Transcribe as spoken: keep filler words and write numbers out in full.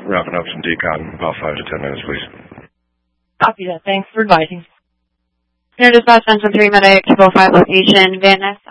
wrapping up some decon in about five to ten minutes, please. Copy that. Thanks for advising. Air Dispatch, Engine three, Medic, two oh five location, Van Ness.